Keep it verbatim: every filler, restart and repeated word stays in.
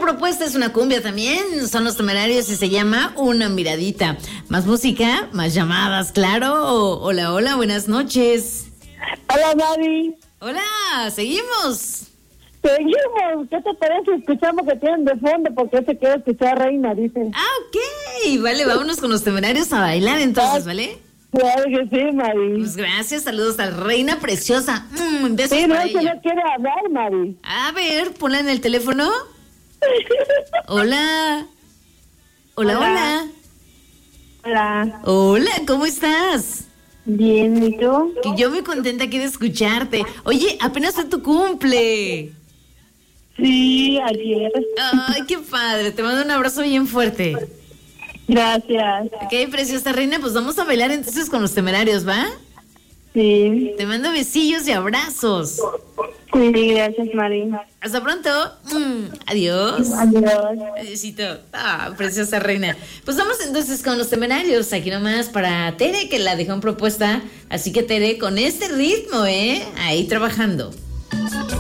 propuesta es una cumbia también. Son Los Temerarios y se llama Una Miradita. Más música, más llamadas, claro. Hola, hola, buenas noches. Hola, Mari. Hola, seguimos. Seguimos. ¿Qué te parece? Escuchamos que tienen de fondo porque se quiere escuchar Reina, dicen. Ah, ok. Vale, vámonos con Los Temerarios a bailar entonces, ¿vale? Claro que sí, Mari. Pues gracias, saludos a Reina Preciosa. Mm, besos Sí, no, para que ella. no quiere hablar, Mari. A ver, ponla en el teléfono. Hola. Hola, hola. Hola. Hola. Hola, ¿cómo estás? Bien, ¿y tú? Que yo muy contenta aquí de escucharte. Oye, apenas fue tu cumple. Sí, ayer. Ay, qué padre. Te mando un abrazo bien fuerte. Gracias. Ok, preciosa Reina, pues vamos a bailar entonces con Los Temerarios, ¿va? Sí. Te mando besillos y abrazos. Sí, gracias, Mari. Hasta pronto. Mm, adiós. Adiós. Adiósito. Ah, preciosa Reina. Pues vamos entonces con Los Temerarios. Aquí nomás para Tere, que la dejó en propuesta. Así que Tere, con este ritmo, ¿eh? Ahí trabajando.